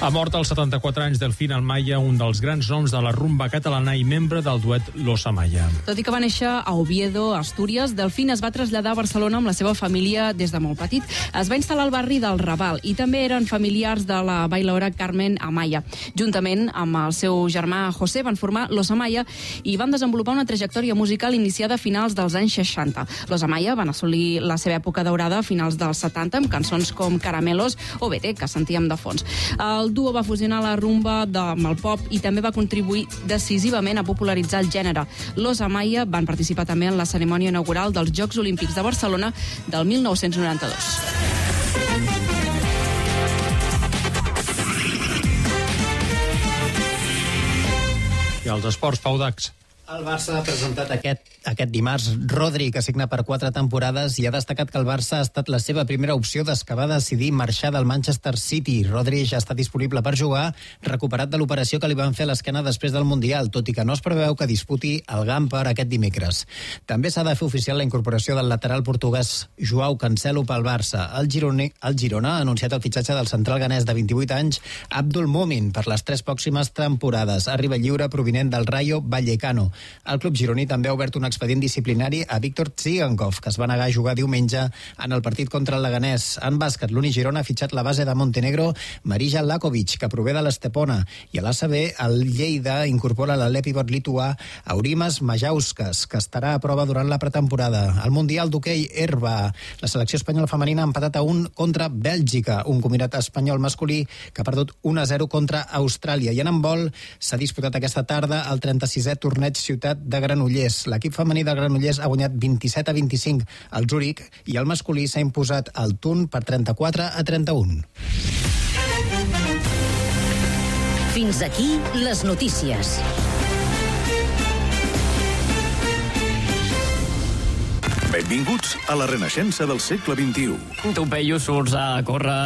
Ha mort als 74 anys Delfín Almaya, un dels grans noms de la rumba catalana i membre del duet Los Amaya. Tot i que va néixer a Oviedo, Astúries, Delfín es va traslladar a Barcelona amb la seva família des de molt petit. Es va instal·lar al barri del Raval i també eren familiars de la bailaora Carmen Amaya. Juntament amb el seu germà José van formar Los Amaya i van desenvolupar una trajectòria musical iniciada a finals dels anys 60. Los Amaya van assolir la seva època daurada a finals dels 70 amb cançons com Caramelos o Vete, que sentíem de fons. El duo va fusionar la rumba amb el pop i també va contribuir decisivament a popularitzar el gènere. Los Amaya van participar també en la cerimònia inaugural dels Jocs Olímpics de Barcelona del 1992. I els esports, Pau Dax. El Barça ha presentat aquest dimarts Rodri, que signa per 4 temporades, i ha destacat que el Barça ha estat la seva primera opció des que va decidir marxar del Manchester City. Rodri ja està disponible per jugar, recuperat de l'operació que li van fer a l'esquena després del Mundial, tot i que no es preveu que disputi el Gamper aquest dimecres. També s'ha de fer oficial la incorporació del lateral portuguès Joao Cancelo pel Barça. El Girona ha anunciat el fitxatge del central ganès de 28 anys, Abdul Mumin, per les 3 pròximes temporades. Arriba lliure provinent del Rayo Vallecano. El club gironí també ha obert un expedient disciplinari a Víctor Tsigankov, que es va negar a jugar diumenge en el partit contra el Leganés. En bàsquet, l'Uni Girona ha fitxat la base de Montenegro, Marija Lakovic, que prové de l'Estepona, i a l'ACB, el Lleida incorpora l'Lepibot lituà Aurimas Majauskas, que estarà a prova durant la pretemporada. Al Mundial d'hoquei herba, la selecció espanyola femenina ha empatat a 1 contra Bèlgica, un combinat espanyol masculí que ha perdut 1-0 contra Austràlia. I en handbol s'ha disputat aquesta tarda el 36è torneig Ciutat de Granollers. L'equip femení de Granollers ha guanyat 27-25 al Zurich i el masculí s'ha imposat al Thun per 34-31. Fins aquí les notícies. Benvinguts a la renaixença del segle XXI. Tu, Peyu, surts a córrer